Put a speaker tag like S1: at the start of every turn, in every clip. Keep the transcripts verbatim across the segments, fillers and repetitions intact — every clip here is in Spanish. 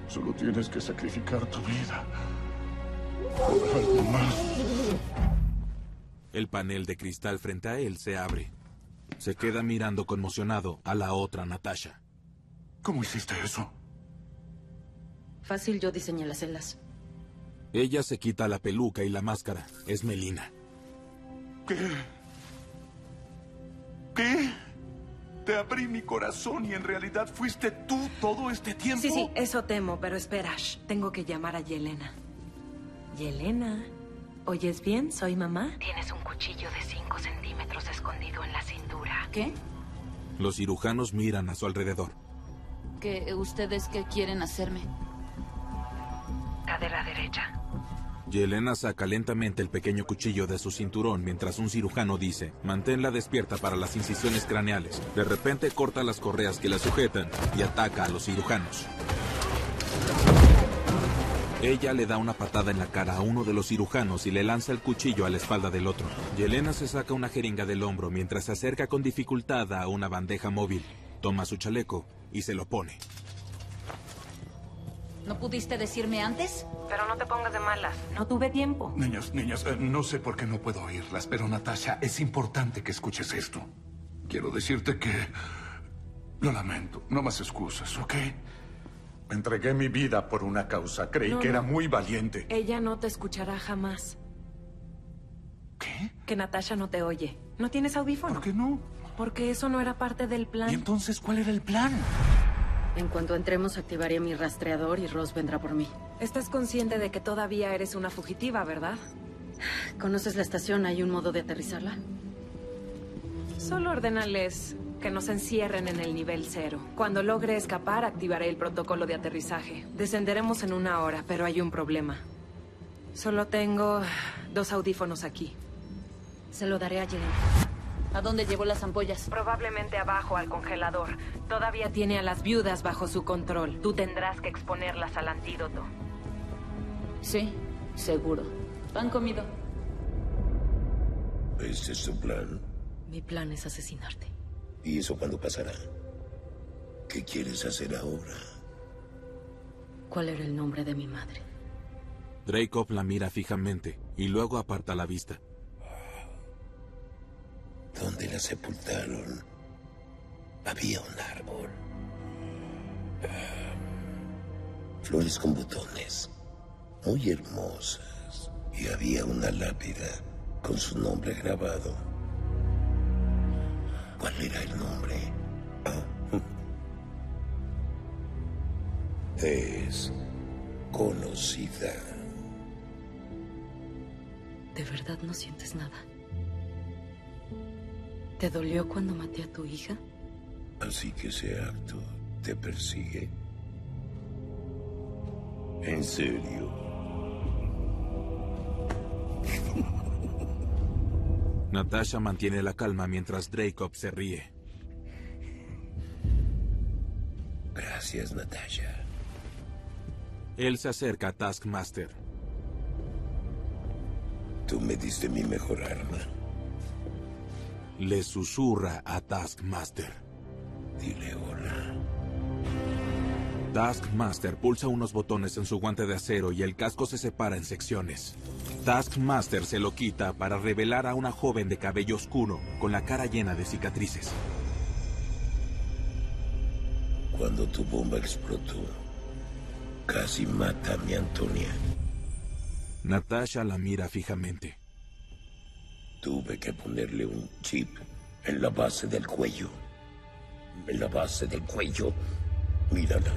S1: Solo tienes que sacrificar tu vida por algo más.
S2: El panel de cristal frente a él se abre. Se queda mirando conmocionado a la otra Natasha.
S1: ¿Cómo hiciste eso?
S3: Fácil, yo diseñé las celdas.
S2: Ella se quita la peluca y la máscara. Es Melina.
S1: ¿Qué? ¿Qué? Te abrí mi corazón y en realidad fuiste tú todo este tiempo.
S4: Sí, sí, eso temo, pero espera, shh, tengo que llamar a Yelena. Yelena, ¿oyes bien? ¿Soy mamá?
S3: Tienes un cuchillo de cinco centímetros escondido en la cintura.
S5: ¿Qué?
S2: Los cirujanos miran a su alrededor.
S5: ¿Qué, ustedes qué quieren hacerme?
S3: Cadera derecha.
S2: Yelena saca lentamente el pequeño cuchillo de su cinturón mientras un cirujano dice, manténla despierta para las incisiones craneales. De repente corta las correas que la sujetan y ataca a los cirujanos. Ella le da una patada en la cara a uno de los cirujanos y le lanza el cuchillo a la espalda del otro. Yelena se saca una jeringa del hombro mientras se acerca con dificultad a una bandeja móvil. Toma su chaleco y se lo pone.
S5: ¿No pudiste decirme antes?
S3: Pero no te pongas de malas.
S4: No tuve tiempo.
S1: Niñas, niñas, eh, no sé por qué no puedo oírlas, pero Natasha, es importante que escuches esto. Quiero decirte que... Lo lamento, no más excusas, ¿ok? Entregué mi vida por una causa, creí
S4: No,
S1: que era
S4: no.
S1: muy valiente.
S4: Ella no te escuchará jamás.
S1: ¿Qué?
S4: Que Natasha no te oye. ¿No tienes audífono?
S1: ¿Por qué no?
S4: Porque eso no era parte del plan.
S1: ¿Y entonces cuál era el plan?
S3: En cuanto entremos, activaré mi rastreador y Ross vendrá por mí.
S4: Estás consciente de que todavía eres una fugitiva, ¿verdad?
S3: ¿Conoces la estación? ¿Hay un modo de aterrizarla?
S4: Solo ordénales que nos encierren en el nivel cero. Cuando logre escapar, activaré el protocolo de aterrizaje. Descenderemos en una hora, pero hay un problema. Solo tengo dos audífonos aquí.
S3: Se lo daré a Yelena.
S5: ¿A dónde llevó las ampollas?
S4: Probablemente abajo al congelador. Todavía tiene a las viudas bajo su control. Tú tendrás que exponerlas al antídoto.
S5: Sí, seguro. ¿Han comido?
S6: ¿Este es tu plan?
S3: Mi plan es asesinarte.
S6: ¿Y eso cuándo pasará? ¿Qué quieres hacer ahora?
S3: ¿Cuál era el nombre de mi madre?
S2: Dreykov la mira fijamente y luego aparta la vista.
S6: ¿Dónde la sepultaron? Había un árbol. Flores con botones. Muy hermosas. Y había una lápida con su nombre grabado. ¿Cuál era el nombre? Ah. Es conocida.
S3: ¿De verdad no sientes nada? ¿Te dolió cuando maté a tu hija?
S6: Así que ese acto te persigue. ¿En serio?
S2: Natasha mantiene la calma mientras Dreykov se ríe.
S6: Gracias, Natasha.
S2: Él se acerca a Taskmaster.
S6: Tú me diste mi mejor arma.
S2: Le susurra a Taskmaster.
S6: Dile hola.
S2: Taskmaster pulsa unos botones en su guante de acero y el casco se separa en secciones. Taskmaster se lo quita para revelar a una joven de cabello oscuro con la cara llena de cicatrices.
S6: Cuando tu bomba explotó, casi mata a mi Antonia.
S2: Natasha la mira fijamente.
S6: Tuve que ponerle un chip en la base del cuello. En la base del cuello. Mírala.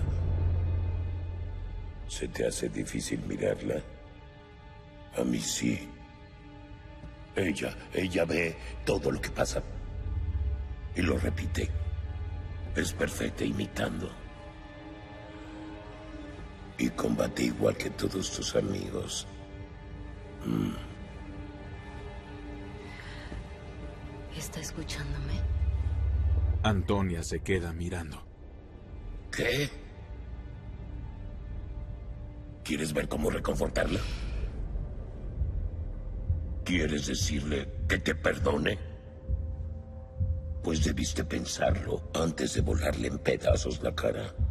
S6: ¿Se te hace difícil mirarla? A mí sí. Ella, ella ve todo lo que pasa. Y lo repite. Es perfecta imitando. Y combate igual que todos tus amigos. Mm.
S3: ¿Está escuchándome?
S2: Antonia se queda mirando.
S6: ¿Qué? ¿Quieres ver cómo reconfortarla? ¿Quieres decirle que te perdone? Pues debiste pensarlo antes de volarle en pedazos la cara.